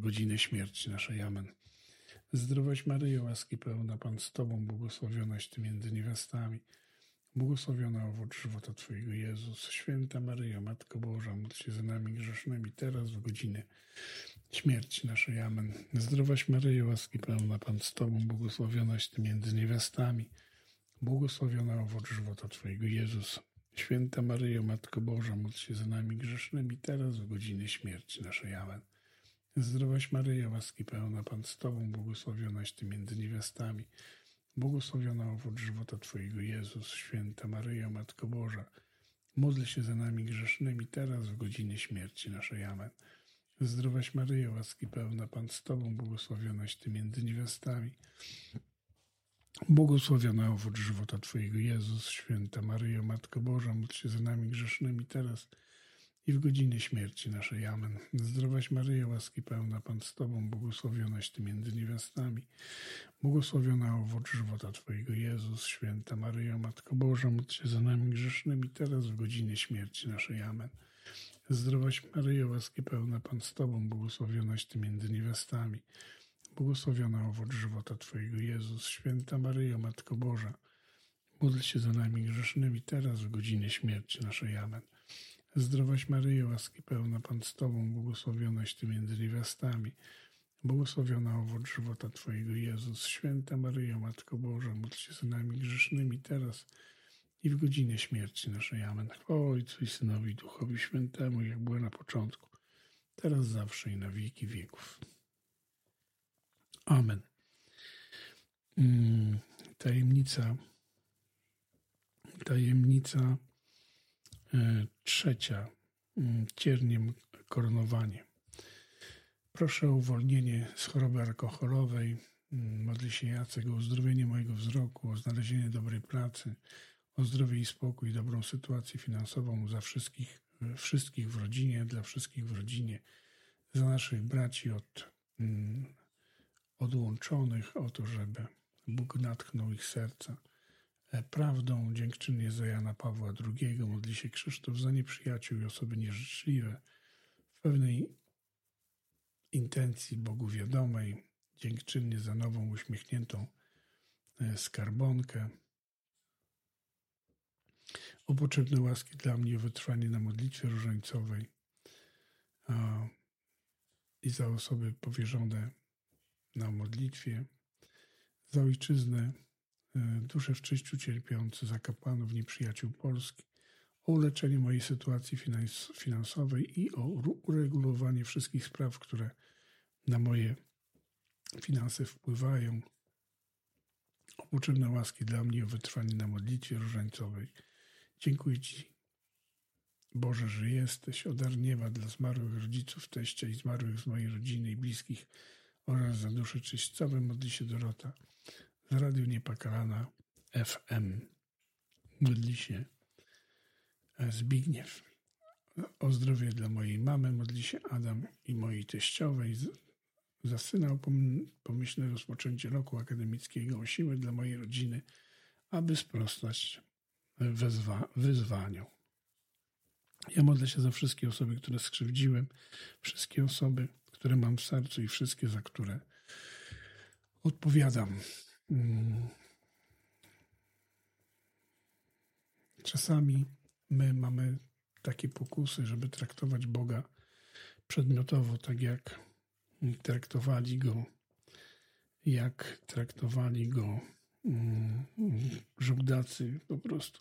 godzinę śmierci naszej. Amen. Zdrowaś Maryjo, łaski pełna, Pan z Tobą, błogosławionaś Ty między niewiastami, błogosławiony owoc żywota Twojego, Jezus. Święta Maryjo, Matko Boża, módl się za nami grzesznymi, teraz w godzinę śmierci naszej. Amen. Zdrowaś Maryjo, łaski pełna, Pan z Tobą, błogosławionaś Ty między niewiastami, błogosławiony owoc żywota Twojego, Jezus. Święta Maryjo, Matko Boża, módl się za nami grzesznymi, teraz w godzinę śmierci naszej. Amen. Zdrowaś Maryjo, łaski pełna, Pan z Tobą, błogosławionaś Ty między niewiastami, błogosławiony owoc żywota Twojego, Jezus. Święta Maryjo, Matko Boża, módl się za nami grzesznymi, teraz w godzinę śmierci naszej. Amen. Zdrowaś Maryjo, łaski pełna, Pan z Tobą, błogosławionaś Ty między niewiastami, błogosławiony owoc żywota Twojego, Jezus. Święta Maryjo, Matko Boża, módl się za nami grzesznymi, teraz i w godzinę śmierci naszej. Amen. Zdrowaś Maryjo, łaski pełna, Pan z Tobą, błogosławionaś Ty między niewiastami, błogosławiony owoc żywota Twojego, Jezus. Święta Maryjo, Matko Boża, módl się za nami grzesznymi, teraz w godzinę śmierci naszej. Amen. Zdrowaś Maryjo, łaski pełna, Pan z Tobą, błogosławionaś Ty między niewiastami, błogosławiony owoc żywota Twojego, Jezus. Święta Maryjo, Matko Boża, módl się za nami grzesznymi, teraz w godzinę śmierci naszej. Amen. Zdrowaś Maryjo, łaski pełna, Pan z Tobą, błogosławionaś Ty między niewiastami, błogosławiony owoc żywota Twojego, Jezus. Święta Maryjo, Matko Boża, módl się za nami grzesznymi, teraz i w godzinę śmierci naszej. Amen. Chwała Ojcu i Synowi, i Duchowi Świętemu, jak było na początku, teraz, zawsze i na wieki wieków. Amen. Tajemnica trzecia. Cierniem koronowanie. Proszę o uwolnienie z choroby alkoholowej. Modlę się Jacek o uzdrowienie mojego wzroku, o znalezienie dobrej pracy, o zdrowie i spokój, dobrą sytuację finansową za wszystkich w rodzinie, dla wszystkich w rodzinie, za naszych braci odłączonych, o to, żeby Bóg natchnął ich serca prawdą. Dziękczynnie za Jana Pawła II. Modli się Krzysztof za nieprzyjaciół i osoby nieżyczliwe w pewnej intencji Bogu wiadomej. Dziękczynnie za nową, uśmiechniętą skarbonkę. O potrzebne łaski dla mnie, o wytrwanie na modlitwie różańcowej i za osoby powierzone na modlitwie, za ojczyznę, dusze w czyściu cierpiące, za kapłanów, nieprzyjaciół Polski, o uleczenie mojej sytuacji finansowej i o uregulowanie wszystkich spraw, które na moje finanse wpływają. O potrzebne łaski dla mnie, o wytrwanie na modlitwie różańcowej. Dziękuję Ci, Boże, że jesteś, o dar nieba dla zmarłych rodziców, teścia i zmarłych z mojej rodziny i bliskich oraz za duszę czyśćcowe. Modli się Dorota z Radio Niepakalana FM. Modli się Zbigniew o zdrowie dla mojej mamy. Modli się Adam i mojej teściowej za syna, o pomyślne rozpoczęcie roku akademickiego, o siłę dla mojej rodziny, aby sprostać wyzwaniu. Ja modlę się za wszystkie osoby, które skrzywdziłem, wszystkie osoby, które mam w sercu i wszystkie, za które odpowiadam. Czasami my mamy takie pokusy, żeby traktować Boga przedmiotowo, tak jak traktowali go żołdacy po prostu.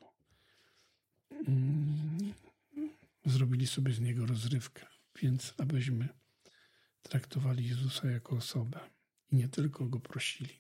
Zrobili sobie z Niego rozrywkę, więc abyśmy traktowali Jezusa jako osobę i nie tylko Go prosili.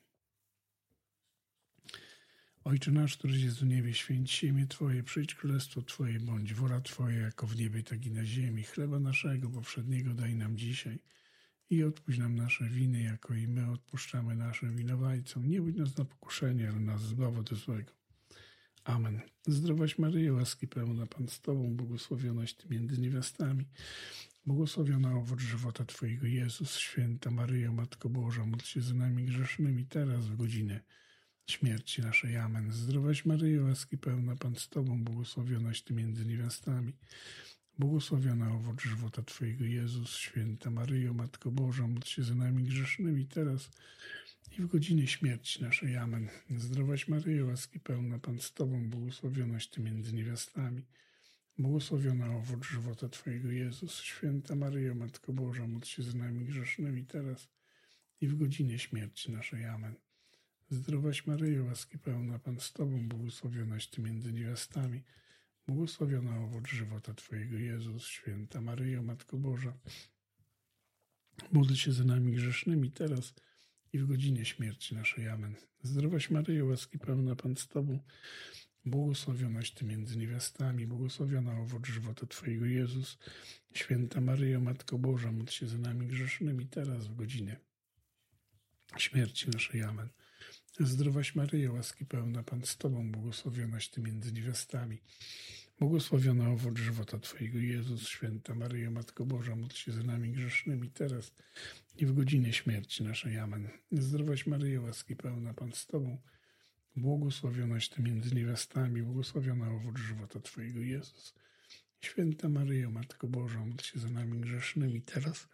Ojcze nasz, któryś jest w niebie, święć się imię Twoje, przyjdź królestwo Twoje, bądź wola Twoja, jako w niebie, tak i na ziemi. Chleba naszego powszedniego daj nam dzisiaj i odpuść nam nasze winy, jako i my odpuszczamy naszym winowajcom. Nie budź nas na pokuszenie, ale nas zbaw od złego. Amen. Zdrowaś Maryjo, łaski pełna, Pan z Tobą, błogosławionaś Ty między niewiastami, błogosławiony owoc żywota Twojego, Jezus. Święta Maryjo, Matko Boża, módl się za nami grzesznymi, teraz w godzinę śmierci naszej. Amen. Zdrowaś Maryjo, łaski pełna, Pan z Tobą, błogosławionaś Ty między niewiastami, Błogosławiona owoc żywota Twojego, Jezus. Święta Maryjo, Matko Boża, módl się za nami grzesznymi teraz i w godzinie śmierci naszej. Amen. Zdrowaś Maryjo, łaski pełna, Pan z Tobą, błogosławionaś Ty między niewiastami. Błogosławiona owoc żywota Twojego, Jezus. Święta Maryjo, Matko Boża, módl się za nami grzesznymi teraz i w godzinie śmierci naszej. Amen. Zdrowaś Maryjo, łaski pełna, Pan z Tobą, błogosławionaś Ty między niewiastami. Błogosławiona owoc żywota Twojego, Jezus. Święta Maryjo, Matko Boża, módl się za nami grzesznymi teraz i w godzinie śmierci naszej. Amen. Zdrowaś Maryjo, łaski pełna, Pan z Tobą, błogosławionaś Ty między niewiastami, błogosławiona owoc żywota Twojego, Jezus. Święta Maryjo, Matko Boża, módl się za nami grzesznymi teraz w godzinie śmierci naszej. Amen. Zdrowaś Maryjo, łaski pełna, Pan z Tobą, błogosławionaś Ty między niewiastami. Błogosławiona owoc żywota Twojego, Jezus. Święta Maryjo, Matko Boża, módl się za nami grzesznymi teraz i w godzinie śmierci naszej. Amen. Zdrowaś Maryjo, łaski pełna, Pan z Tobą, błogosławionaś Ty między niewiastami. Błogosławiona owoc żywota Twojego, Jezus. Święta Maryjo, Matko Boża, módl się za nami grzesznymi teraz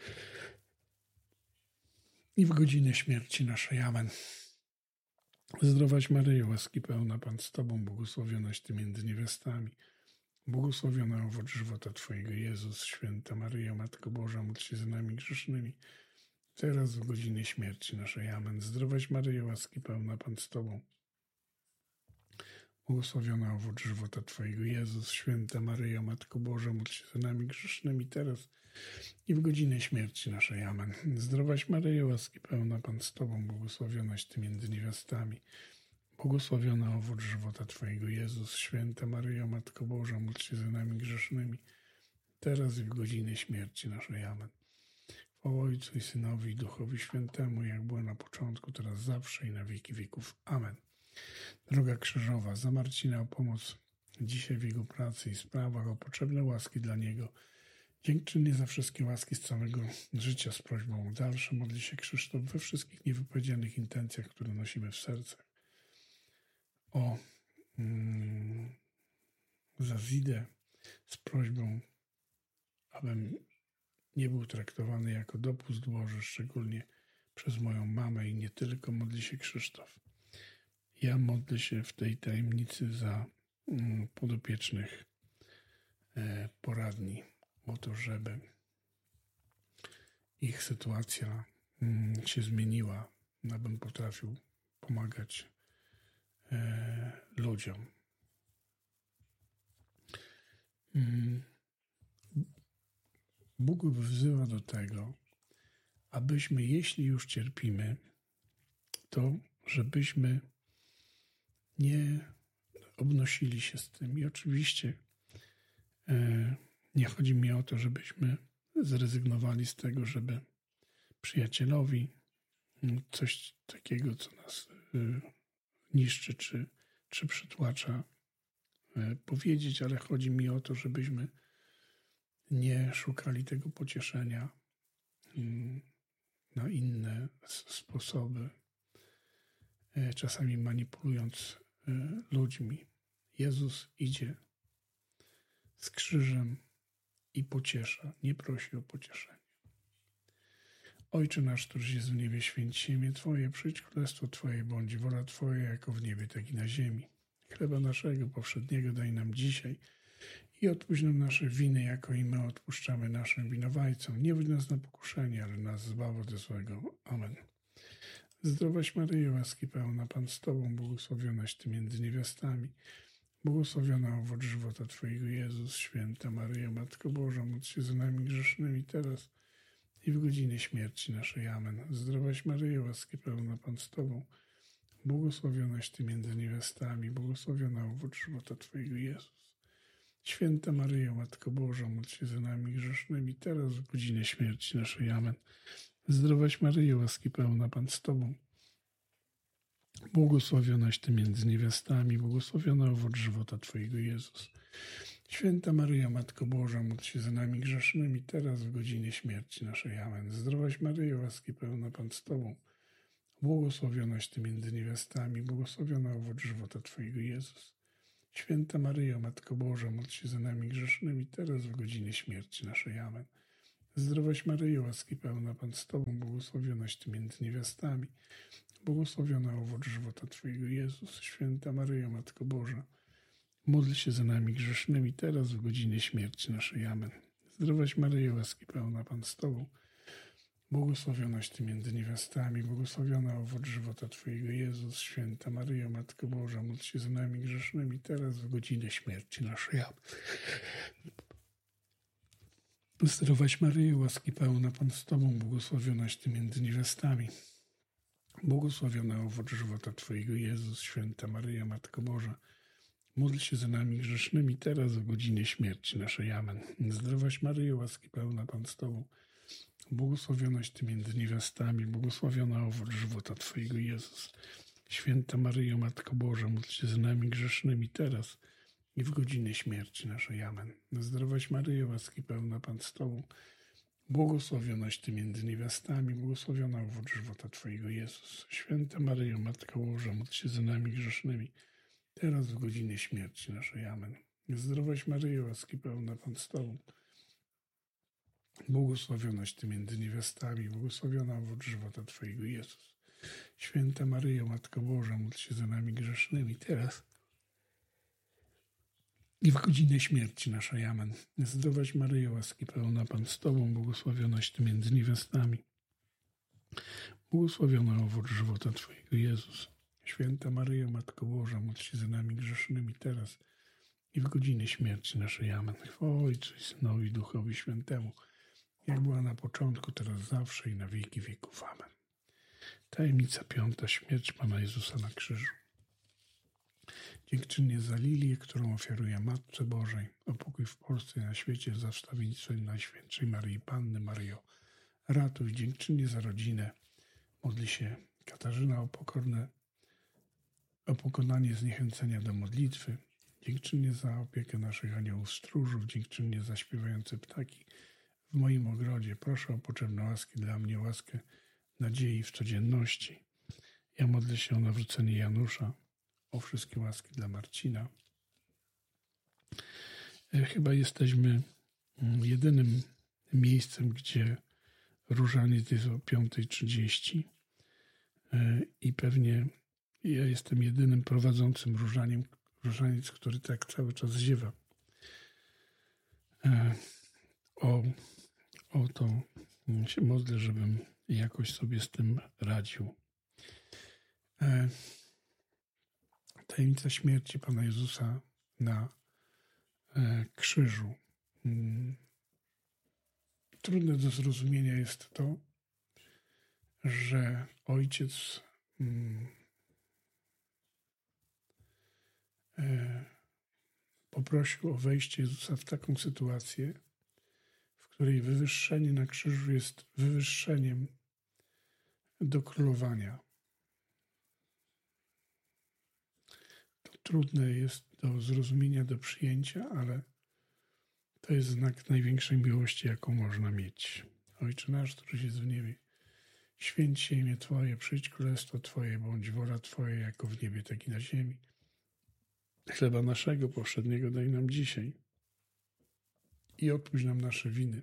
i w godzinie śmierci naszej. Amen. Zdrowaś Maryjo, łaski pełna, Pan z Tobą, błogosławionaś Ty między niewiastami. Błogosławiona owoc żywota Twojego, Jezus. Święta Maryjo, Matko Boża, módl się za nami grzesznymi, teraz w godzinie śmierci naszej. Amen. Zdrowaś Maryjo, łaski pełna, Pan z Tobą, błogosławiona owoc żywota Twojego, Jezus. Święta Maryjo, Matko Boża, módl się za nami grzesznymi teraz i w godzinę śmierci naszej. Amen. Zdrowaś Maryjo, łaski pełna, Pan z Tobą, błogosławionaś Ty między niewiastami. Błogosławiona owoc żywota Twojego, Jezus. Święta Maryjo, Matko Boża, módl się za nami grzesznymi, teraz i w godzinę śmierci naszej. Amen. Chwała Ojcu i Synowi i Duchowi Świętemu, jak było na początku, teraz zawsze i na wieki wieków. Amen. Droga krzyżowa, za Marcina o pomoc dzisiaj w jego pracy i sprawach, o potrzebne łaski dla niego. Dziękczynnie za wszystkie łaski z całego życia, z prośbą o dalsze modli się Krzysztof we wszystkich niewypowiedzianych intencjach, które nosimy w sercach. O za Zidę z prośbą, abym nie był traktowany jako dopust Boży, szczególnie przez moją mamę i nie tylko, modli się Krzysztof. Ja modlę się w tej tajemnicy za podopiecznych poradni, o to, żeby ich sytuacja się zmieniła, abym potrafił pomagać ludziom. Bóg wzywa do tego, abyśmy, jeśli już cierpimy, to żebyśmy nie obnosili się z tym. I oczywiście nie chodzi mi o to, żebyśmy zrezygnowali z tego, żeby przyjacielowi coś takiego, co nas niszczy czy przytłacza, powiedzieć, ale chodzi mi o to, żebyśmy nie szukali tego pocieszenia na inne sposoby, czasami manipulując ludźmi. Jezus idzie z krzyżem i pociesza, nie prosi o pocieszenie. Ojcze nasz, któryś jest w niebie, święć się imię Twoje, przyjdź królestwo Twoje, bądź wola Twoja, jako w niebie, tak i na ziemi. Chleba naszego powszedniego daj nam dzisiaj i odpuść nam nasze winy, jako i my odpuszczamy naszym winowajcom. Nie wódź nas na pokuszenie, ale nas zbaw od złego. Amen. Zdrowaś Maryjo, łaski pełna, Pan z Tobą, błogosławionaś Ty między niewiastami. Błogosławiona owoc żywota Twojego, Jezus. Święta Maryjo, Matko Boża, módl się za nami grzesznymi teraz i w godzinie śmierci naszej. Amen. Zdrowaś Maryjo, łaski pełna, Pan z Tobą, błogosławionaś Ty między niewiastami. Błogosławiona owoc żywota Twojego, Jezus. Święta Maryjo, Matko Boża, módl się za nami grzesznymi teraz w godzinie śmierci naszej. Amen. Zdrowaś Maryjo, łaski pełna, Pan z Tobą, błogosławionaś Ty między niewiastami, błogosławiona owoc żywota Twojego, Jezus. Święta Maryjo, Matko Boża, módl się za nami grzesznymi teraz w godzinie śmierci naszej. Amen. Zdrowaś Maryjo, łaski pełna, Pan z Tobą, błogosławionaś Ty między niewiastami, błogosławiona owoc żywota Twojego, Jezus. Święta Maryjo, Matko Boża, módl się za nami grzesznymi, teraz w godzinie śmierci naszej. Amen. Zdrowaś Maryjo, łaski pełna, Pan z Tobą, błogosławionaś Ty między niewiastami, błogosławiony owoc żywota Twojego, Jezus. Święta Maryjo, Matko Boża, módl się za nami grzesznymi, teraz w godzinie śmierci naszej. Amen. Zdrowaś Maryjo, łaski pełna, Pan z Tobą, błogosławionaś Ty między niewiastami, błogosławiony owoc żywota Twojego, Jezus. Święta Maryjo, Matko Boża, módl się za nami grzesznymi, teraz w godzinę śmierci naszej. Amen. Zdrowaś Maryjo, łaski pełna, Pan z Tobą, błogosławionaś Ty między niewiastami, błogosławiony owoc żywota Twojego, Jezus. Święta Maryjo, Matko Boża, módl się za nami grzesznymi, teraz w godzinie śmierci naszej. Amen. Zdrowaś Maryjo, łaski pełna, Pan z Tobą, błogosławionaś Ty między niewiastami, błogosławiony owoc żywota Twojego, Jezus. Święta Maryjo, Matko Boża, módl się za nami grzesznymi, teraz i w godzinie śmierci naszej. Amen. Zdrowaś Maryjo, łaski pełna, Pan z Tobą, błogosławionaś Ty między niewiastami, błogosławiona owoc żywota Twojego, Jezus. Święta Maryjo, Matko Boża, módl się za nami grzesznymi, teraz w godzinie śmierci naszej. Amen. Zdrowaś Maryjo, łaski pełna, Pan z Tobą, błogosławionaś Ty między niewiastami, błogosławiona owoc żywota Twojego, Jezus. Święta Maryjo, Matko Boża, módl się za nami grzesznymi, teraz i w godzinę śmierci naszej. Amen. Zdrowaś Maryjo, łaski pełna, Pan z Tobą, błogosławionaś Ty między niewiastami, błogosławiona owoc żywota Twojego, Jezus. Święta Maryjo, Matko Boża, módl się za nami grzesznymi, teraz i w godzinę śmierci naszej. Amen. Chwała Ojcu i Synowi, Duchowi Świętemu, jak była na początku, teraz zawsze i na wieki wieków. Amen. Tajemnica piąta. Śmierć Pana Jezusa na krzyżu. Dziękczynnie za Lilię, którą ofiaruję Matce Bożej, o pokój w Polsce i na świecie, za wstawiennictwo Najświętszej Maryi Panny. Maryjo, ratuj. Dziękczynnie za rodzinę. Modli się Katarzyna o pokonanie zniechęcenia do modlitwy. Dziękczynnie za opiekę naszych aniołów stróżów. Dziękczynnie za śpiewające ptaki w moim ogrodzie. Proszę o potrzebne łaski dla mnie, łaskę nadziei w codzienności. Ja modlę się o nawrócenie Janusza, o wszystkie łaski dla Marcina. Chyba jesteśmy jedynym miejscem, gdzie różaniec jest o 5:30 i pewnie ja jestem jedynym prowadzącym różaniec, który tak cały czas ziewa. O to się modlę, żebym jakoś sobie z tym radził. Tajemnica śmierci Pana Jezusa na krzyżu. Trudne do zrozumienia jest to, że Ojciec poprosił o wejście Jezusa w taką sytuację, w której wywyższenie na krzyżu jest wywyższeniem do królowania. To trudne jest do zrozumienia, do przyjęcia, ale to jest znak największej miłości, jaką można mieć. Ojcze nasz, któryś jest w niebie, święć się imię Twoje, przyjdź królestwo Twoje, bądź wola Twoja, jako w niebie, tak i na ziemi. Chleba naszego powszedniego daj nam dzisiaj i odpuść nam nasze winy,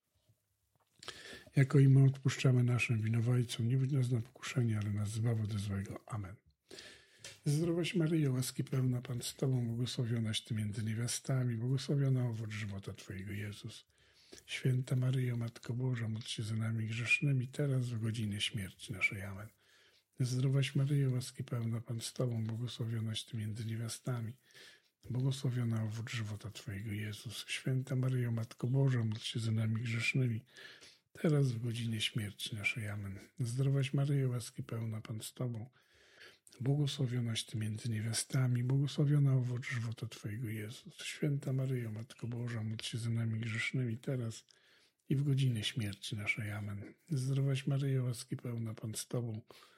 jako i my odpuszczamy naszym winowajcom. Nie wódź nas na pokuszenie, ale nas zbaw ode złego. Amen. Zdrowaś Maryjo, łaski pełna, Pan z Tobą, błogosławionaś Ty między niewiastami, błogosławiona owoc żywota Twojego, Jezus. Święta Maryjo, Matko Boża, módl się za nami grzesznymi, teraz w godzinie śmierci naszej. Amen. Zdrowaś Maryjo, łaski pełna, Pan z Tobą, błogosławionaś Ty między niewiastami, błogosławiona owoc żywota Twojego, Jezus. Święta Maryjo, Matko Boża, módl się za nami grzesznymi, teraz w godzinie śmierci naszej. Amen. Zdrowaś Maryjo, łaski pełna, Pan z Tobą, błogosławionaś Ty między niewiastami, błogosławiona owoc żywota Twojego, Jezus. Święta Maryjo, Matko Boża, módl się za nami grzesznymi, teraz i w godzinie śmierci naszej. Amen. Zdrowaś Maryjo, łaski pełna, Pan z Tobą,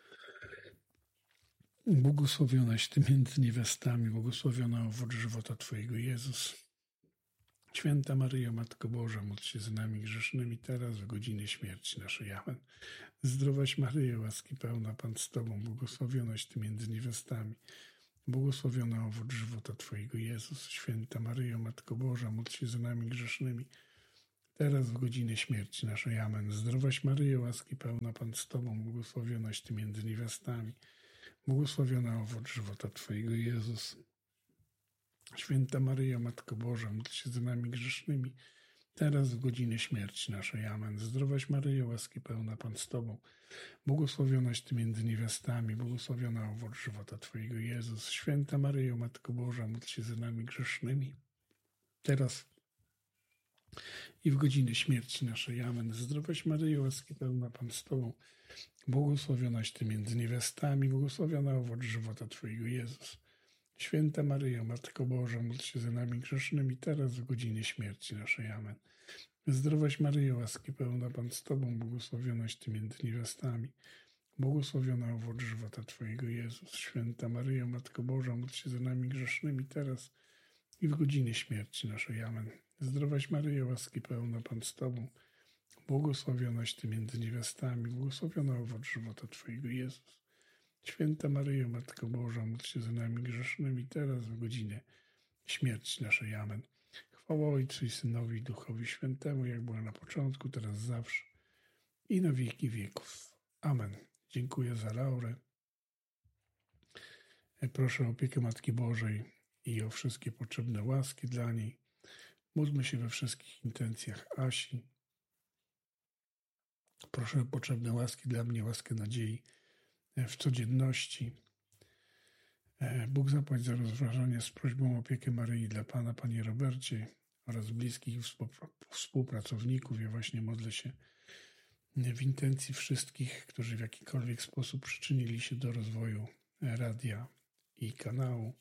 błogosławionaś Ty między niewiastami, błogosławiona owoc żywota Twojego, Jezus. Święta Maryjo, Matko Boża, módl się za nami grzesznymi, teraz w godzinie śmierci naszej. Amen. Zdrowaś Maryjo, łaski pełna, Pan z Tobą, błogosławionaś Ty między niewiastami, błogosławiony owoc żywota Twojego, Jezus. Święta Maryjo, Matko Boża, módl się za nami grzesznymi, teraz w godzinę śmierci naszej. Amen. Zdrowaś Maryjo, łaski pełna, Pan z Tobą, błogosławionaś Ty między niewiastami, błogosławiona owoc żywota Twojego, Jezus. Święta Maryjo, Matko Boża, módl się za nami grzesznymi, teraz w godzinę śmierci naszej. Amen. Zdrowaś Maryjo, łaski pełna, Pan z Tobą, błogosławionaś Ty między niewiastami, błogosławiona owoc żywota Twojego, Jezus. Święta Maryjo, Matko Boża, módl się za nami grzesznymi, teraz i w godzinę śmierci naszej. Amen. Zdrowaś Maryjo, łaski pełna, Pan z Tobą, błogosławionaś Ty między niewiastami, błogosławiona owoc żywota Twojego, Jezus. Święta Maryjo, Matko Boża, módl się za nami grzesznymi, teraz w godzinie śmierci naszej. Amen. Zdrowaś Maryjo, łaski pełna, Pan z Tobą, błogosławionaś Ty między niewiastami, błogosławiona owoc żywota Twojego, Jezus. Święta Maryjo, Matko Boża, módl się za nami grzesznymi, teraz i w godzinie śmierci naszej. Amen. Zdrowaś Maryjo, łaski pełna, Pan z Tobą, błogosławionaś Ty między niewiastami, błogosławiona owoc żywota Twojego, Jezus. Święta Maryjo, Matko Boża, módl się za nami grzesznymi, teraz w godzinę śmierci naszej. Amen. Chwała Ojcu i Synowi i Duchowi Świętemu, jak była na początku, teraz zawsze i na wieki wieków. Amen. Dziękuję za Laurę. Proszę o opiekę Matki Bożej i o wszystkie potrzebne łaski dla niej. Módlmy się we wszystkich intencjach Asi. Proszę o potrzebne łaski dla mnie, łaskę nadziei w codzienności. Bóg zapłać za rozważanie z prośbą o opiekę Maryi dla Pana, Panie Robercie oraz bliskich współpracowników. Ja właśnie modlę się w intencji wszystkich, którzy w jakikolwiek sposób przyczynili się do rozwoju radia i kanału.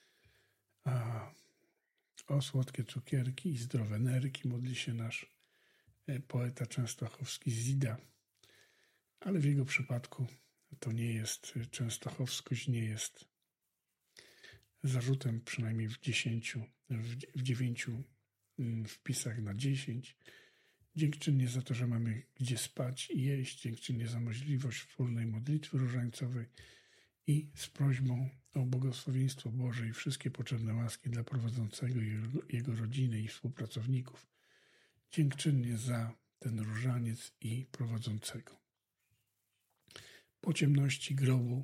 O słodkie cukierki i zdrowe nerki modli się nasz poeta częstochowski Zida, ale w jego przypadku to nie jest, częstochowskość nie jest zarzutem, przynajmniej w 9 wpisach na 10. Dziękczynnie za to, że mamy gdzie spać i jeść, dziękczynnie za możliwość wspólnej modlitwy różańcowej i z prośbą o błogosławieństwo Boże i wszystkie potrzebne łaski dla prowadzącego jego rodziny i współpracowników. Dziękczynnie za ten różaniec i prowadzącego. Po ciemności grobu,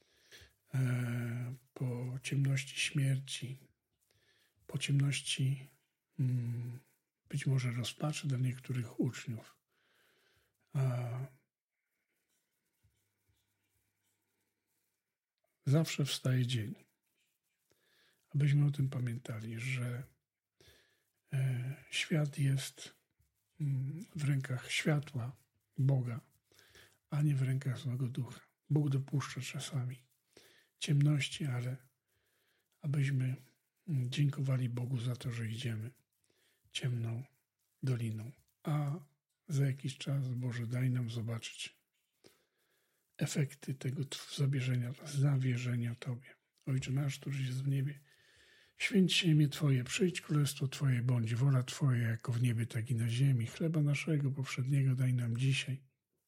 po ciemności śmierci, po ciemności być może rozpaczy dla niektórych uczniów, zawsze wstaje dzień. Abyśmy o tym pamiętali, że świat jest w rękach światła Boga, a nie w rękach złego ducha. Bóg dopuszcza czasami ciemności, ale abyśmy dziękowali Bogu za to, że idziemy ciemną doliną. A za jakiś czas, Boże, daj nam zobaczyć efekty tego zawierzenia Tobie. Ojcze nasz, któryś jest w niebie, święć się imię Twoje, przyjdź królestwo Twoje, bądź wola Twoja, jako w niebie, tak i na ziemi. Chleba naszego powszedniego daj nam dzisiaj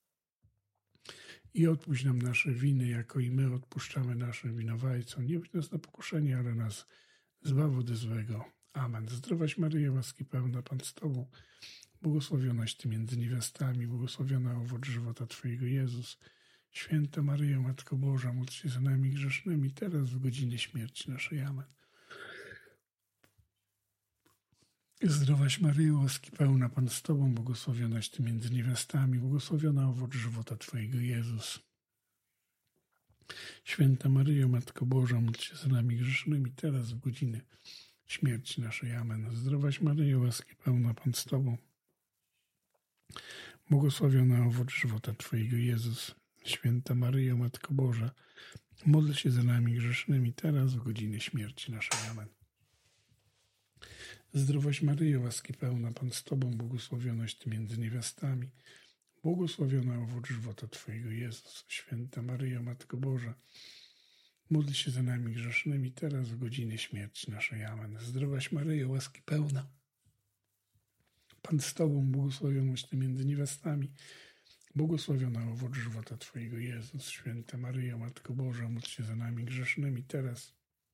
i odpuść nam nasze winy, jako i my odpuszczamy naszym winowajcom. Nie wódź nas na pokuszenie, ale nas zbaw ode złego. Amen. Zdrowaś Maryjo, łaski pełna, Pan z Tobą, błogosławionaś Ty między niewiastami, błogosławiona owoc żywota Twojego, Jezus. Święta Maryjo, Matko Boża, módl się za nami grzesznymi, teraz w godzinie śmierci naszej. Amen. Zdrowaś Maryjo, łaski pełna, Pan z Tobą, błogosławionaś Ty między niewiastami, błogosławiona owoc żywota Twojego, Jezus. Święta Maryjo, Matko Boża, módl się za nami grzesznymi, teraz w godzinę śmierci naszej. Amen. Zdrowaś Maryjo, łaski pełna, Pan z Tobą, błogosławiona owoc żywota Twojego, Jezus. Święta Maryjo, Matko Boża, módl się za nami grzesznymi, teraz w godzinę śmierci naszej. Amen. Zdrowaś Maryjo, łaski pełna, Pan z Tobą, błogosławionaś Ty między niewiastami, błogosławiona owoc żywota Twojego, Jezus. Święta Maryjo, Matko Boża, módl się za nami grzesznymi, teraz w godzinie śmierci naszej. Amen. Zdrowaś Maryjo, łaski pełna, Pan z Tobą, błogosławionaś Ty między niewiastami, błogosławiona owoc żywota Twojego, Jezus. Święta Maryjo, Matko Boża, módl się za nami grzesznymi, teraz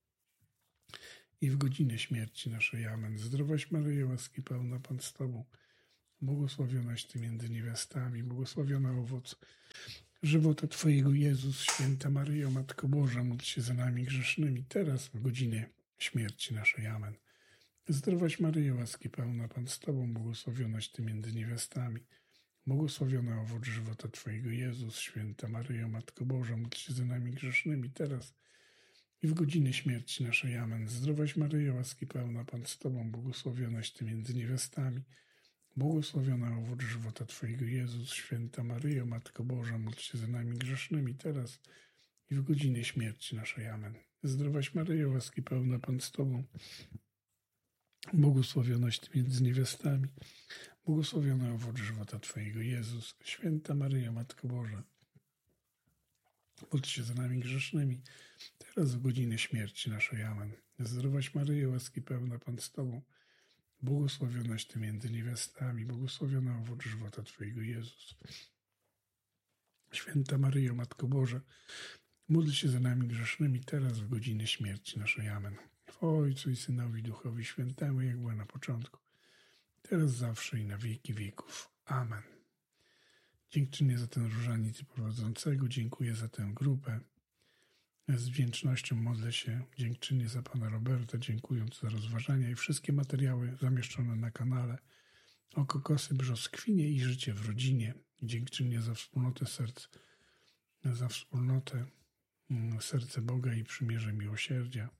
i w godzinę śmierci naszej. Amen. Zdrowaś Maryjo, łaski pełna, Pan z Tobą, błogosławionaś Ty między niewiastami, błogosławiona owoc żywota Twojego, Jezus. Święta Maryjo, Matko Boża, módl się za nami grzesznymi, teraz w godzinę śmierci naszej. Amen. Zdrowaś Maryjo, łaski pełna, Pan z Tobą, błogosławionaś Ty między niewiastami, błogosławiona owoc żywota Twojego, Jezus. Święta Maryjo, Matko Boża, módl się za nami grzesznymi, teraz i w godzinę śmierci naszej. Amen. Zdrowaś Maryjo, łaski pełna, Pan z Tobą, błogosławionaś Ty między niewiastami, błogosławiona owoc żywota Twojego, Jezus. Święta Maryjo, Matko Boża, módl się za nami grzesznymi, teraz i w godzinę śmierci naszej. Amen. Zdrowaś Maryjo, łaski pełna, Pan z Tobą, błogosławionaś Ty między niewiastami, błogosławiona owoc żywota Twojego, Jezus. Święta Maryjo, Matko Boża, módl się za nami grzesznymi, teraz w godzinę śmierci naszej. Amen. Zdrowaś Maryjo, łaski pełna, Pan z Tobą, błogosławionaś Ty między niewiastami, błogosławiona owoc żywota Twojego, Jezus. Święta Maryjo, Matko Boża, módl się za nami grzesznymi, teraz w godzinę śmierci naszej. Amen. W Ojcu i Synowi, Duchowi Świętemu, jak było na początku, teraz, zawsze i na wieki wieków. Amen. Dziękczynię za ten różaniec prowadzącego, dziękuję za tę grupę. Z wdzięcznością modlę się, dziękczynię za Pana Roberta, dziękując za rozważania i wszystkie materiały zamieszczone na kanale o kokosy, brzoskwinie i życie w rodzinie. Dziękczynię za wspólnotę serc, za wspólnotę Serce Boga i Przymierze Miłosierdzia.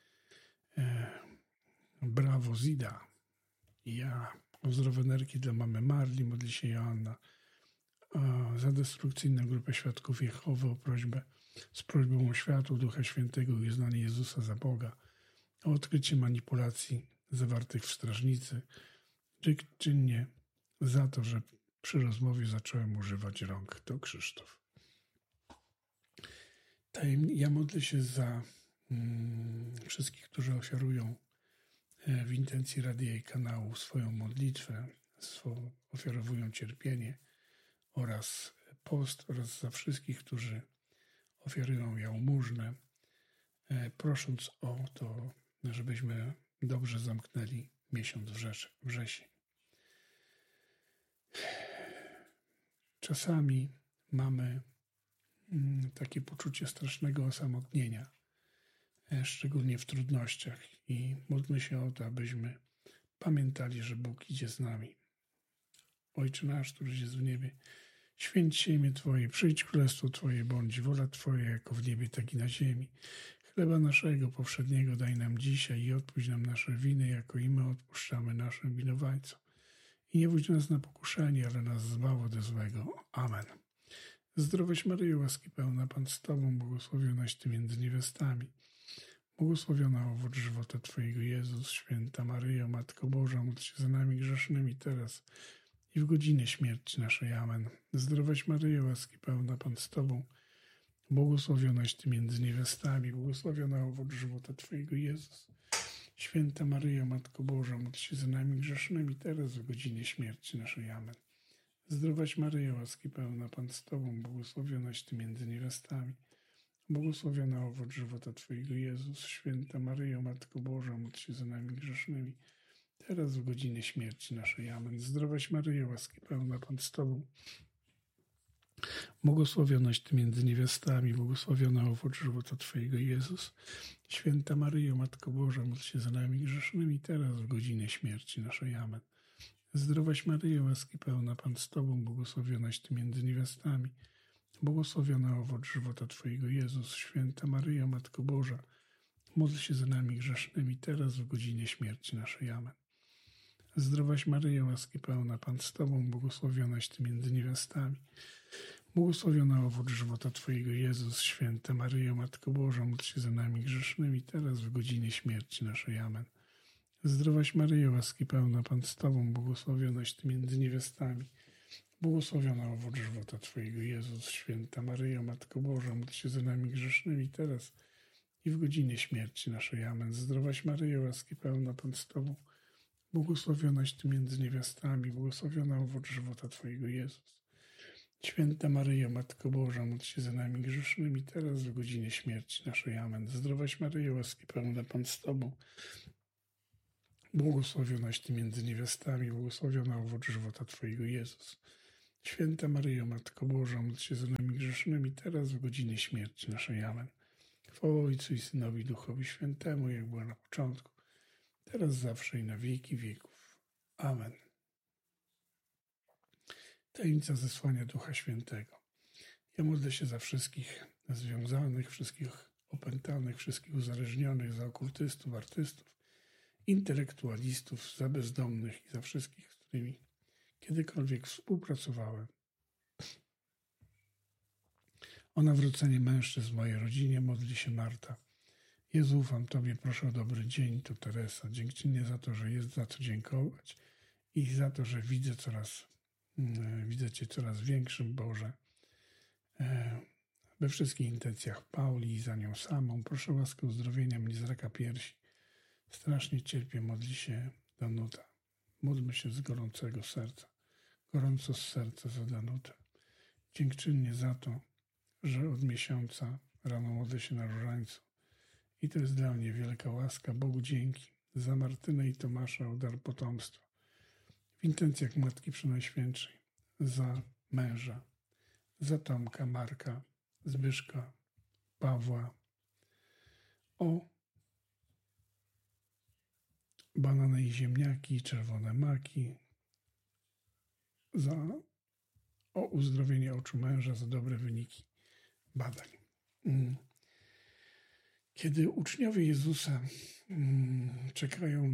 Brawo Zida i ja. Zdrowe nerki dla mamy Marli, modli się Joanna. Za destrukcyjną grupę Świadków Jehowy z prośbą o światło Ducha Świętego i uznanie Jezusa za Boga, o odkrycie manipulacji zawartych w strażnicy. Dziękczynię za to, że przy rozmowie zacząłem używać rąk. To Krzysztof. Ja modlę się za wszystkich, którzy ofiarują w intencji radia i kanału swoją modlitwę, ofiarowują cierpienie oraz post, oraz za wszystkich, którzy ofiarują jałmużnę, prosząc o to, żebyśmy dobrze zamknęli miesiąc wrzesień. Czasami mamy takie poczucie strasznego osamotnienia, szczególnie w trudnościach, i módlmy się o to, abyśmy pamiętali, że Bóg idzie z nami. Ojcze nasz, któryś jest w niebie, święć się imię Twoje, przyjdź królestwo Twoje, bądź wola Twoja, jako w niebie, tak i na ziemi. Chleba naszego powszedniego daj nam dzisiaj i odpuść nam nasze winy, jako i my odpuszczamy naszym winowajcom. I nie wódź nas na pokuszenie, ale nas zbaw ode złego. Amen. Zdrowaś Maryjo, łaski pełna, Pan z Tobą, błogosławionaś Ty między niewiastami, błogosławiona owoc żywota Twojego, Jezus. Święta Maryjo, Matko Boża, módl się za nami grzesznymi, teraz i w godzinę śmierci naszej. Amen. Zdrowaś Maryjo, łaski pełna, Pan z Tobą, błogosławionaś Ty między niewiastami, błogosławiona owoc żywota Twojego, Jezus. Święta Maryjo, Matko Boża, módl się za nami grzesznymi, teraz w godzinie śmierci naszej. Amen. Zdrowaś Maryjo, łaski pełna, Pan z Tobą, błogosławionaś Ty między niewiastami, błogosławiona owoc żywota Twojego, Jezus. Święta Maryjo, Matko Boża, módl się za nami grzesznymi, teraz w godzinę śmierci naszej. Amen. Zdrowaś Maryjo, łaski pełna, Pan z Tobą, błogosławionaś Ty między niewiastami, błogosławiona owoc żywota Twojego, Jezus. Święta Maryjo, Matko Boża, módl się za nami grzesznymi, teraz w godzinę śmierci naszej. Amen. Zdrowaś Maryjo, łaski pełna, Pan z Tobą, błogosławionaś Ty między niewiastami, błogosławiona owoc żywota Twojego, Jezus. Święta Maryjo, Matko Boża, módl się za nami grzesznymi, teraz w godzinie śmierci naszej. Amen. Zdrowaś Maryjo, łaski pełna, Pan z Tobą, błogosławionaś Ty między niewiastami, błogosławiona owoc żywota Twojego, Jezus. Święta Maryjo, Matko Boża, módl się za nami grzesznymi, teraz w godzinie śmierci naszej. Amen. Zdrowaś Maryjo, łaski pełna, Pan z Tobą, błogosławionaś Ty między niewiastami, błogosławiona owoc żywota Twojego, Jezus. Święta Maryjo, Matko Boża, módl się za nami grzesznymi, teraz i w godzinie śmierci naszej. Amen. Zdrowaś Maryjo, łaski pełna, Pan z Tobą, błogosławionaś Ty między niewiastami, błogosławiona owoc żywota Twojego, Jezus. Święta Maryjo, Matko Boża, módl się za nami grzesznymi, teraz w godzinie śmierci naszej. Amen. Zdrowaś Maryjo, łaski pełna Pan z Tobą, błogosławionaś Ty między niewiastami, błogosławiona owoc żywota Twojego, Jezus. Święta Maryjo, Matko Boża, módl się za nami grzesznymi, teraz w godzinie śmierci naszej. Amen. Chwała Ojcu i Synowi, i Duchowi Świętemu, jak była na początku, teraz, zawsze i na wieki wieków. Amen. Tajemnica zesłania Ducha Świętego. Ja modlę się za wszystkich związanych, wszystkich opętanych, wszystkich uzależnionych, za okultystów, artystów, intelektualistów, za bezdomnych i za wszystkich, z którymi kiedykolwiek współpracowałem. O nawrócenie mężczyzn w mojej rodzinie modli się Marta. Jezu, ufam Tobie, proszę o dobry dzień, to Teresa. Dziękczynię za to, że jest za co dziękować i za to, że widzę Cię coraz większym, Boże, we wszystkich intencjach Pauli i za nią samą. Proszę o łaskę uzdrowienia mnie z raka piersi. Strasznie cierpię, modli się Danuta. Módlmy się z gorącego serca, gorąco z serca za Danutę. Dziękczynnie za to, że od miesiąca rano modlę się na różańcu. I to jest dla mnie wielka łaska. Bogu dzięki za Martynę i Tomasza o dar potomstwa. W intencjach Matki Przenajświętszej, za męża, za Tomka, Marka, Zbyszka, Pawła, o banany i ziemniaki, czerwone maki, o uzdrowienie oczu męża, za dobre wyniki badań. Kiedy uczniowie Jezusa czekają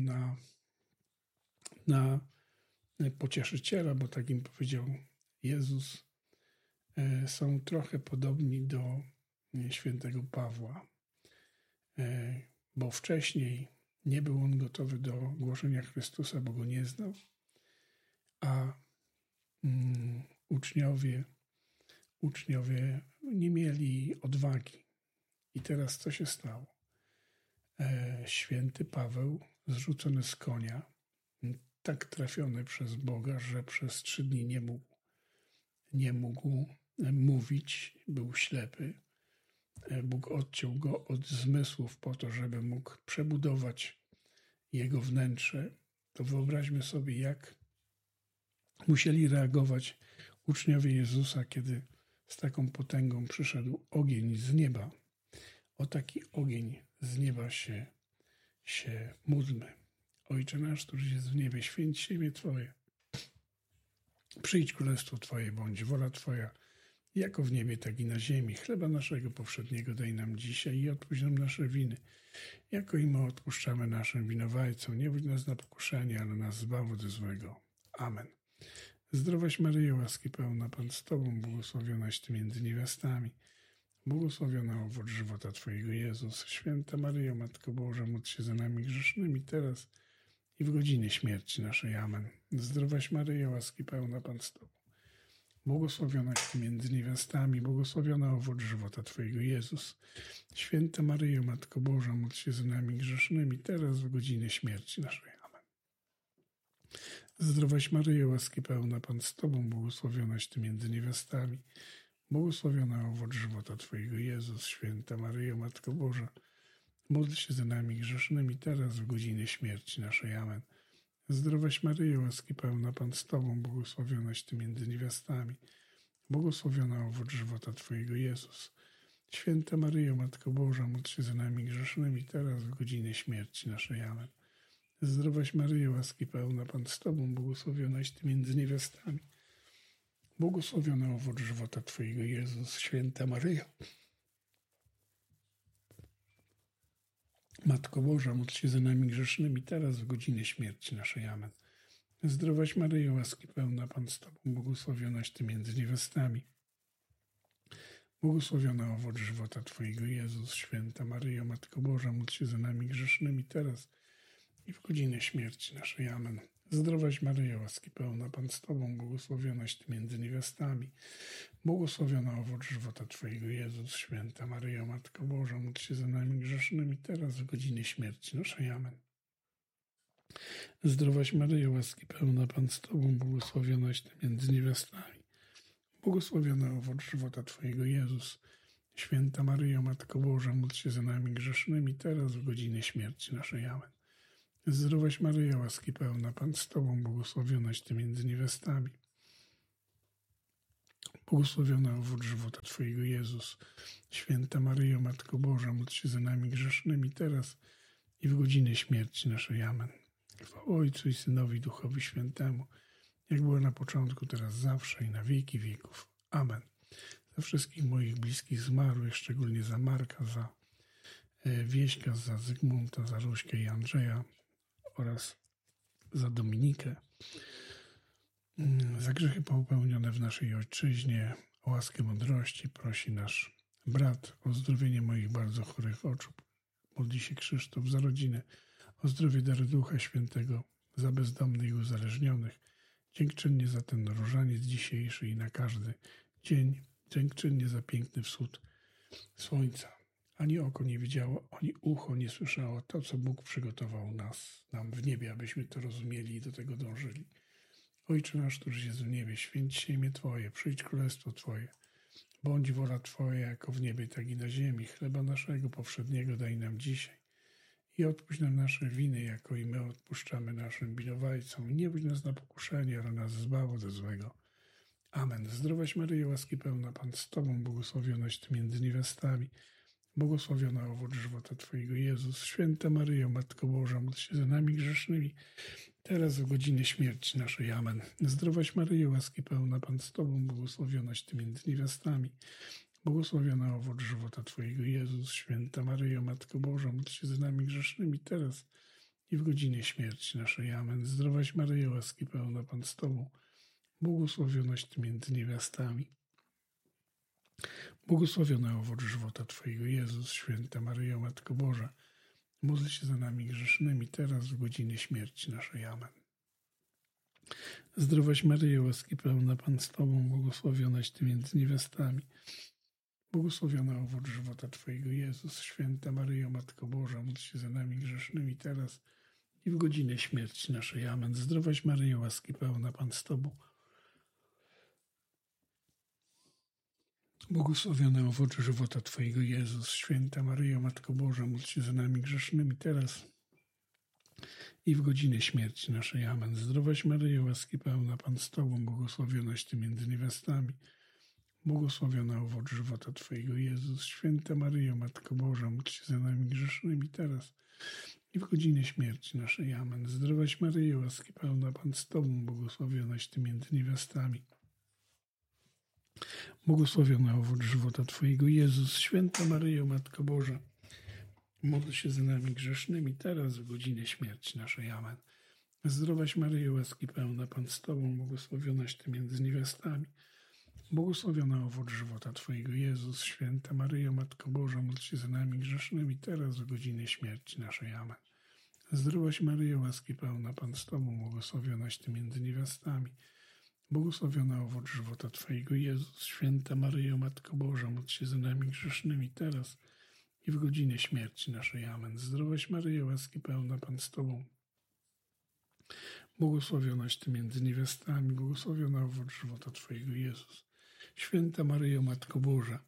na pocieszyciela, bo tak im powiedział Jezus, są trochę podobni do świętego Pawła, bo wcześniej nie był on gotowy do głoszenia Chrystusa, bo go nie znał, a uczniowie nie mieli odwagi. I teraz co się stało? Święty Paweł, zrzucony z konia, tak trafiony przez Boga, że przez 3 dni nie mógł mówić, był ślepy. Bóg odciął go od zmysłów po to, żeby mógł przebudować jego wnętrze. To wyobraźmy sobie, jak musieli reagować uczniowie Jezusa, kiedy z taką potęgą przyszedł ogień z nieba. O taki ogień z nieba się módlmy. Ojcze nasz, któryś jest w niebie, święć się imię Twoje. Przyjdź królestwo Twoje, bądź wola Twoja, jako w niebie, tak i na ziemi. Chleba naszego powszedniego daj nam dzisiaj i odpuść nam nasze winy, jako i my odpuszczamy naszym winowajcom. Nie wódź nas na pokuszenie, ale nas zbaw od złego. Amen. Zdrowaś Maryjo, łaski pełna, Pan z Tobą, błogosławionaś Ty między niewiastami. Błogosławiona owoc żywota Twojego, Jezus. Święta Maryjo, Matko Boża, módl się za nami grzesznymi, teraz i w godzinie śmierci naszej. Amen. Zdrowaś Maryjo, łaski pełna, Pan z Tobą. Błogosławionaś Ty między niewiastami, błogosławiona owoc żywota Twojego, Jezus. Święta Maryjo, Matko Boża, módl się za nami grzesznymi, teraz w godzinie śmierci naszej. Amen. Zdrowaś Maryjo, łaski pełna, Pan z Tobą, błogosławionaś Ty między niewiastami, błogosławiona owoc żywota Twojego, Jezus. Święta Maryjo, Matko Boża, módl się za nami grzesznymi, teraz w godzinie śmierci naszej. Amen. Zdrowaś Maryjo, łaski pełna, Pan z Tobą, błogosławionaś Ty między niewiastami, błogosławiona owoc żywota Twojego, Jezus. Święta Maryjo, Matko Boża, módl się za nami grzesznymi, teraz w godzinie śmierci naszej. Amen. Zdrowaś Maryjo, łaski pełna, Pan z Tobą, błogosławionaś Ty między niewiastami, błogosławiona owoc żywota Twojego, Jezus. Święta Maryjo, Matko Boża, módl się za nami grzesznymi, teraz w godzinie śmierci naszej. Amen. Zdrowaś Maryjo, łaski pełna, Pan z Tobą, błogosławionaś Ty między niewiastami, błogosławiona owoc żywota Twojego, Jezus. Święta Maryjo, Matko Boża, módl się za nami grzesznymi, teraz i w godzinę śmierci naszej. Amen. Zdrowaś Maryjo, łaski pełna, Pan z Tobą, błogosławionaś Ty między niewiastami, błogosławiona owoc żywota Twojego, Jezus. Święta Maryjo, Matko Boża, módl się za nami grzesznymi, teraz w godzinie śmierci naszej. Amen. Zdrowaś Maryjo, łaski pełna, Pan z Tobą, błogosławionaś Ty między niewiastami, Błogosławiony owoc żywota Twojego, Jezus. Święta Maryjo, Matko Boża, módl się za nami grzesznymi, teraz w godzinie śmierci naszej. Amen. Zdrowaś Maryjo, łaski pełna, Pan z Tobą, błogosławionaś Ty między niewiastami. Błogosławiony owoc żywota Twojego, Jezus. Święta Maryjo, Matko Boża, módl się za nami grzesznymi, teraz i w godzinę śmierci naszej. Amen. Chwała Ojcu i Synowi, Duchowi Świętemu, jak było na początku, teraz zawsze i na wieki wieków. Amen. Za wszystkich moich bliskich zmarłych, szczególnie za Marka, za Wieśka, za Zygmunta, za Ruśkę i Andrzeja oraz za Dominikę, za grzechy popełnione w naszej ojczyźnie, o łaskę mądrości prosi nasz brat, o zdrowienie moich bardzo chorych oczu. Modli się Krzysztof za rodzinę, o zdrowie dary Ducha Świętego, za bezdomnych i uzależnionych, dziękczynnie za ten różaniec dzisiejszy i na każdy dzień, dziękczynnie za piękny wschód słońca. Ani oko nie widziało, ani ucho nie słyszało to, co Bóg przygotował nam w niebie, abyśmy to rozumieli i do tego dążyli. Ojcze nasz, któryś jest w niebie, święć się imię Twoje, przyjdź królestwo Twoje. Bądź wola Twoja, jako w niebie, tak i na ziemi. Chleba naszego powszedniego daj nam dzisiaj. I odpuść nam nasze winy, jako i my odpuszczamy naszym winowajcom. Nie budź nas na pokuszenie, ale nas zbaw ode złego. Amen. Zdrowaś Maryjo, łaski pełna, Pan z Tobą, błogosławionaś Ty między niewiastami. Błogosławiona owoc żywota Twojego, Jezus. Święta Maryjo, Matko Boża, módl się za nami grzesznymi, teraz w godzinie śmierci naszej. Amen. Zdrowaś Maryjo, łaski pełna, Pan z Tobą, błogosławionaś Ty między niewiastami. Błogosławiona owoc żywota Twojego, Jezus. Święta Maryjo, Matko Boża, módl się za nami grzesznymi, teraz i w godzinie śmierci naszej. Amen. Zdrowaś Maryjo, łaski pełna, Pan z Tobą, błogosławionaś Ty między niewiastami. Błogosławiony owoc żywota Twojego, Jezus. Święta Maryjo, Matko Boża, módl się za nami grzesznymi, teraz w godzinie śmierci naszej. Amen. Zdrowaś Maryjo, łaski pełna, Pan z Tobą, błogosławionaś Ty między niewiastami. Błogosławiony owoc żywota Twojego, Jezus. Święta Maryjo, Matko Boża, módl się za nami grzesznymi, teraz i w godzinę śmierci naszej. Amen. Zdrowaś Maryjo, łaski pełna, Pan z Tobą, błogosławiony owoc żywota Twojego, Jezus. Święta Maryjo, Matko Boża, módl się za nami grzesznymi, teraz i w godzinę śmierci naszej. Amen. Zdrowaś Maryjo, łaski pełna, Pan z Tobą, błogosławionaś Ty między niewiastami. Błogosławiony owoc żywota Twojego, Jezus. Święta Maryjo, Matko Boża, módl się za nami grzesznymi, teraz i w godzinę śmierci naszej. Amen. Zdrowaś Maryjo, łaski pełna, Pan z Tobą, błogosławionaś Ty między niewiastami. Błogosławiony owoc żywota Twojego, Jezus. Święta Maryjo, Matko Boża, módl się za nami grzesznymi, teraz w godzinę śmierci naszej. Amen. Zdrowaś Maryjo, łaski pełna, Pan z Tobą, błogosławionaś Ty między niewiastami. Błogosławiony owoc żywota Twojego, Jezus. Święta Maryjo, Matko Boża, módl się za nami grzesznymi, teraz w godzinę śmierci naszej. Amen. Zdrowaś Maryjo, łaski pełna, Pan z Tobą, błogosławionaś Ty między niewiastami. Błogosławiony owoc żywota Twojego, Jezus. Święta Maryjo, Matko Boża, módl się za nami grzesznymi, teraz i w godzinę śmierci naszej. Amen. Zdrowaś Maryjo, łaski pełna, Pan z Tobą, błogosławionaś Ty między niewiastami. Błogosławiony owoc żywota Twojego, Jezus. Święta Maryjo, Matko Boża,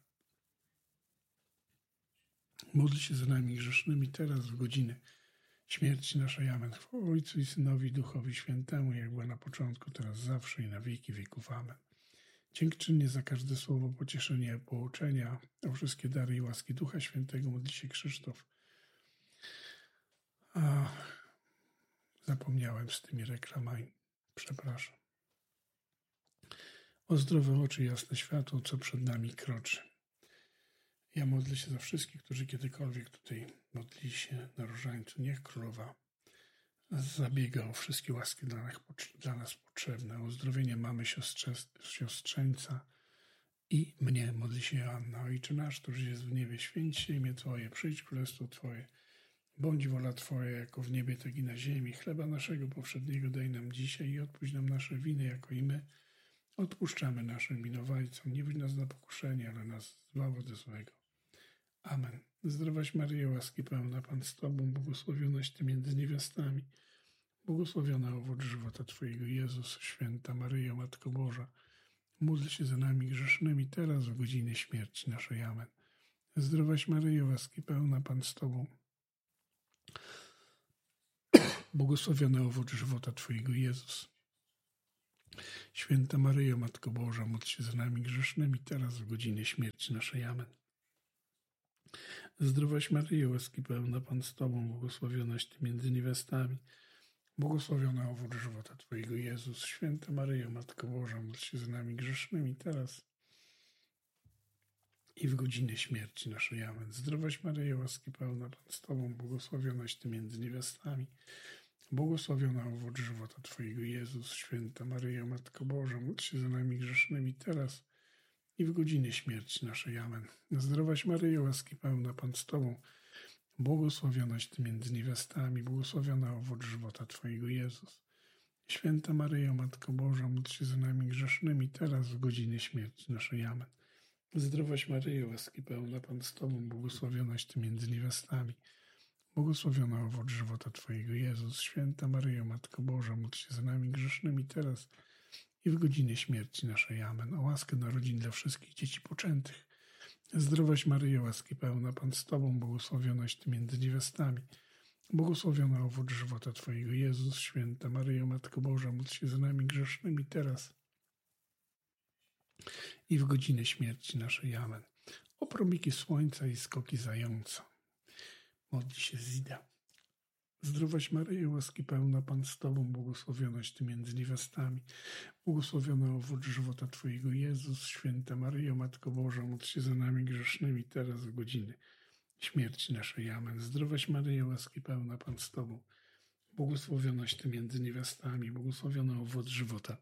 módl się za nami grzesznymi, teraz w godzinę śmierci naszej. Amen. Chwała Ojcu i Synowi, i Duchowi Świętemu, jak była na początku, teraz zawsze i na wieki wieków. Amen. Dziękczynnie za każde słowo pocieszenia, pouczenia, o wszystkie dary i łaski Ducha Świętego modli się Krzysztof. Zapomniałem z tymi reklamami. Przepraszam. O zdrowe oczy, jasne światło, co przed nami kroczy. Ja modlę się za wszystkich, którzy kiedykolwiek tutaj modlili się na różańcu. Niech Królowa zabiega o wszystkie łaski dla nas potrzebne. O uzdrowienie mamy siostrzeńca i mnie. Modli się Joanna. Ojcze nasz, któryś jest w niebie, święć się imię Twoje, przyjdź królestwo Twoje. Bądź wola Twoja, jako w niebie, tak i na ziemi. Chleba naszego powszedniego daj nam dzisiaj i odpuść nam nasze winy, jako i my odpuszczamy naszym winowajcom. Nie wódź nas na pokuszenie, ale nas zbaw ode złego. Amen. Zdrowaś Maryjo, łaski pełna, Pan z Tobą, błogosławionaś Ty między niewiastami. Błogosławiona owoc żywota Twojego, Jezus. Święta Maryjo, Matko Boża, módl się za nami grzesznymi, teraz w godzinie śmierci naszej. Amen. Zdrowaś Maryjo, łaski pełna, Pan z Tobą. Błogosławiony owoc żywota Twojego, Jezus. Święta Maryjo, Matko Boża, módl się za nami grzesznymi, teraz w godzinie śmierci naszej. Amen. Zdrowaś Maryjo, łaski pełna, Pan z Tobą, błogosławionaś Ty między niewiastami. Błogosławiony owoc żywota Twojego, Jezus. Święta Maryjo, Matko Boża, módl się za nami grzesznymi, teraz i w godzinę śmierci naszej. Amen. Zdrowaś Maryjo, łaski pełna, Pan z Tobą, błogosławionaś Ty między niewiastami. Błogosławiona owoc żywota Twojego, Jezus. Święta Maryjo, Matko Boża, módl się za nami grzesznymi, teraz i w godzinę śmierci naszej. Amen. Zdrowaś Maryjo, łaski pełna, Pan z Tobą, błogosławionaś Ty między niewiastami, błogosławiona owoc żywota Twojego, Jezus. Święta Maryjo, Matko Boża, módl się za nami grzesznymi, teraz w godzinie śmierci naszej. Amen. Zdrowaś Maryjo, łaski pełna, Pan z Tobą, błogosławionaś Ty między niewiastami, błogosławiona owoc żywota Twojego, Jezus. Święta Maryjo, Matko Boża, módl się za nami grzesznymi, teraz i w godzinie śmierci naszej. Amen. O łaskę narodzin dla wszystkich dzieci poczętych. Zdrowaś Maryjo, łaski pełna, Pan z Tobą, błogosławionaś Ty między niewiastami, błogosławiona owoc żywota Twojego, Jezus. Święta Maryjo, Matko Boża, módl się za nami grzesznymi, teraz i w godzinę śmierci naszej. Amen. O promyki słońca i skoki zająca. Modli się Zida. Zdrowaś Maryjo, łaski pełna, Pan z Tobą, błogosławionaś Ty między niewiastami, błogosławiona owoc żywota Twojego, Jezus. Święta Maryjo, Matko Boża, módl się za nami grzesznymi, teraz w godziny śmierci naszej. Amen. Zdrowaś Maryjo, łaski pełna, Pan z Tobą, błogosławionaś Ty między niewiastami, błogosławiona owoc żywota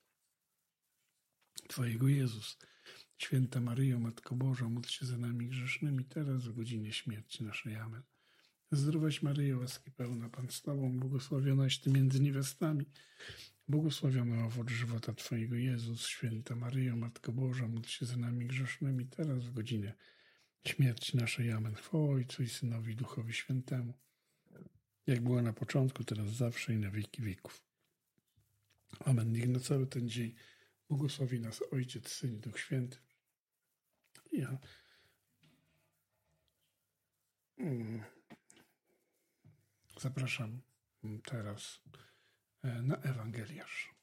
Twojego, Jezus. Święta Maryjo, Matko Boża, módl się za nami grzesznymi, teraz w godzinie śmierci naszej. Amen. Zdrowaś Maryjo, łaski pełna, Pan z Tobą, błogosławionaś Ty między niewiastami, błogosławiony owoc żywota Twojego, Jezus. Święta Maryjo, Matko Boża, módl się za nami grzesznymi, teraz w godzinę śmierci naszej. Amen. Chwała Ojcu i Synowi, i Duchowi Świętemu, jak było na początku, teraz zawsze i na wieki wieków. Amen. Niech na cały ten dzień błogosławi nas Ojciec, Syn i Duch Święty. Ja zapraszam teraz na Ewangeliarz.